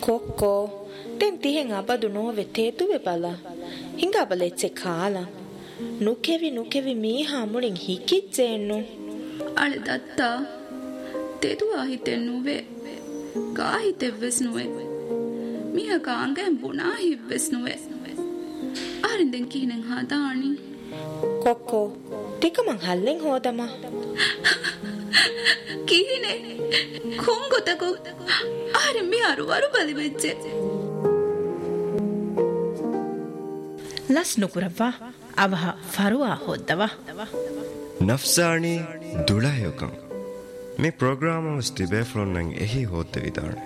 ಕೊಕ್ಕೋ ತೆಂತಿ ಹೆಂಗಾಬದು ನೋವೆ ತೇತುವೆ ಬಲ ಹಿಂಗಾಬಲೆಚ್ಚೆ ಕಾಲ ನುಕೆವಿ ಮೀಹಾ ಮುಳಿಂಗ್ ಹಿಕ್ಕಿಚ್ಚೆನ್ನು ಅಳೆ ದತ್ತ ತೆದು ಆಹಿತೆನ್ನುವೆ ಕಾಹಿತೆವ್ವೆಸ್ನುವೆ ಮೀಹ ಕಾಂಗೆ ಬುಣಾ ಹಿವ್ವೆಸ್ನುವೆ ಆರಿಂದೆನ್ ಕೀನೆಂಗ್ ಹಾದಾಣಿ ಕೊಕ್ಕೋ ಟಿಕಮಂಗ್ ಹಲ್ಲೆಂಗ್ ಹೋದಮ ಕೀನೆ ಕೊಂಗೊತಗೋ ಆರೆ ಮೀಹಾರು ವರು ಬಲಿ ಬೆಚ್ಚೆ ಲಸ್ ನುಕುರವ್ವ ಅವಹ ಫರುವ ಹೊದ್ದವ ನಫ್ಸಾಣಿ ದುಳಾಯೊಕಂ ಮೇ ಪ್ರೋಗ್ರಾಮ್ ಸ್ಟಿಬೆ ಫ್ಲೋನ್ನಂಗ್ ಎಹಿ ಹೋತ್ತೆ ವಿದಾಣೆ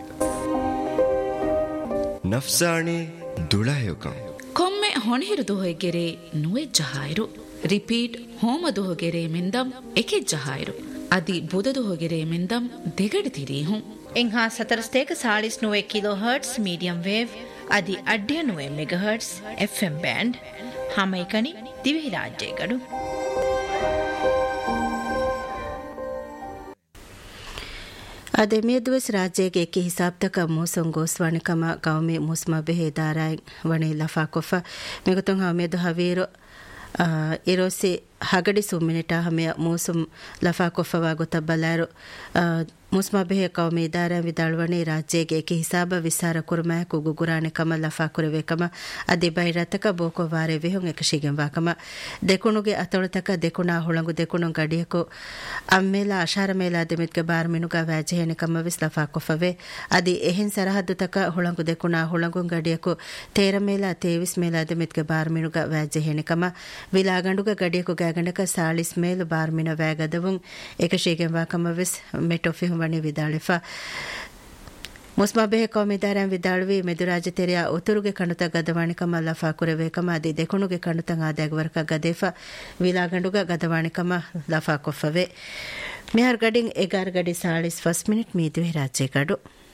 ನಫ್ಸಾಣಿ ದುಳಾಯೊಕಂ ಕೊಮ್ಮೆ ಹೊಣಹಿರುದು ಹೊಯ್ಗೆರೆ ನುವೆ ಜಹಾಯಿರು ರಿಪೀಟ್ ಹೋಮದು ಹೊಗೆರೆ ಮಿಂದಂ ಎಕೆ ಜಹಾಯಿರು ಅದಿ ಬುದದು ಹೊಗೆರೆ ಮಿಂದಂ ದೆಗಡಿತಿರಿ ಹುಂ ಎಂಹಾ ಸತರಸ್ತೇಕ ಸಾಳಿಸ್ ನುವೆ ಕಿಲೋ ಹರ್ಟ್ಸ್ ಮೀಡಿಯಂ ವೇವ್ ಅದಿ ಅಡ್ಡಿಯ ನುವೆ ಮೆಗಾ ಹರ್ಟ್ಸ್ ಎಫ್ಎಂ ಬ್ಯಾಂಡ್ ಹಮೈಕಣಿ ದಿವಿ ರಾಜ್ಯಗಳು ಅದೆ ಮೇದುವೆಸ್ ರಾಜ್ಯಗೆ ಎಕ್ಕೆ ಹಿಸಾಬ್ ತಕ ಮೋಸಂ ಗೋಸ್ವಾಣಿ ಕಮ ಗೌಮೆ ಮುಸ್ಮ ಬೆಹೆ ದಾರಾಯ್ ವಣೆ ಲಫಾ ಕೊಫ ಮಿಗುತುಂ ಹಮೇದು ಹವೀರು ಇರೋಸಿ ಹಗಡಿ ಸುಮ್ಮಿನಿಟ ಹಮೆಯ ಮೋಸಂ ಲಫಾ ಕೊಫವಾ ಗೊತ್ತಬ್ಬಲಾರು ಮುಸ್ಮ ಬೆಹೆ ಕೌಮೆ ದಾರಾಯ್ ವಿದಾಳ್ವಣೆ ರಾಜ್ಯಗೆ ಎಕ್ಕೆ ಹಿಸಾಬ ವಿಸಾರ ಕುರ್ಮಾಯ ಕುಗು ಗುರಾಣೆ ಕಮ ಲಫಾ ಕುರವೆ ಕಮ ಅದಿ ಬೈರತಕ ಬೋಕೋ ವಾರೆ ವೆಹುಂ ಎಕಶಿಗೆಂ ವಾಕಮ ದೆಕುಣುಗೆ ಅತೊಳತಕ ದೆಕುಣಾ ಹುಳಂಗು ದೆಕುಣು ಗಡಿಯಕು ಅಮ್ಮೇಲ ಅಶಾರ ಮೇಲ ದೆಮಿತ್ಗೆ ಬಾರ್ ಮಿನುಗ ವ್ಯಾಜೆಹೆನೆ ಕಮ ವಿಸ್ ಲಫಾ ಕೊಫವೆ ಅದಿ ಎಹೆನ್ ಸರಹದ್ದು ತಕ ಹುಳಂಗು ದೆಕುಣಾ ಹುಳಂಗು ಗಡಿಯಕು ತೇರ ಮೇಲ ತೇವಿಸ್ ಮೇಲ ದೆಮಿತ್ಗೆ ಬಾರ್ ಮಿನುಗ ವ್ಯಾಜೆಹೆನೆ ಕಮ ವಿಲಾಗಂಡುಗ ಗಡಿಯಕು ಗ್ಯಾಗಂಡಕ ಸಾಳಿಸ್ ಮೇಲು ಬಾರ್ ಮಿನ ವ್ಯಾಗದವುಂ ಎಕಶಿಗೆಂ ವಾಕಮ ವಿಸ್ ಮೆಟೊಫಿ ವಣಿ ವಿದಾಳಿಫಾ ಮುಸ್ಮಾ ಬೆಹೆ ಕೌಮಿದಾರಂ ವಿದಾಳುವಿ ಮೆದುರಾಜ ತೆರೆಯ ಉತುರುಗೆ ಕಣುತ ಗದವಾಣಿಕಮ ಲಫಾ ಕುರವೇಕಮ ಅದಿ ದೆಕುಣುಗೆ ಕಣುತಂ ಆದ್ಯಾಗವರ್ಕ ಗದೇಫಾ ವಿಲಾಗಂಡುಗ ಗದವಾಣಿಕಮ ಲಫಾ ಕೊಫವೆ ಮಿಹಾರ್ ಗಡಿಂಗ್ 11 ಗಡಿ 40 ಮಿನಿಟ್ ಮೀದುವೆ ರಾಜ್ಯ ಗಡು